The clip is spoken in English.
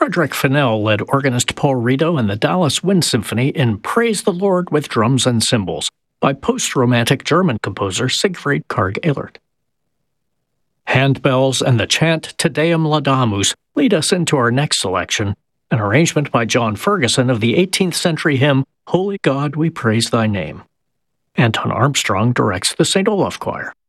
Frederick Fennell led organist Paul Rito and the Dallas Wind Symphony in Praise the Lord with Drums and Cymbals by post-Romantic German composer Siegfried Karg Ehlert. Handbells and the chant Te Deum Laudamus lead us into our next selection, an arrangement by John Ferguson of the 18th century hymn Holy God, We Praise Thy Name. Anton Armstrong directs the St. Olaf Choir.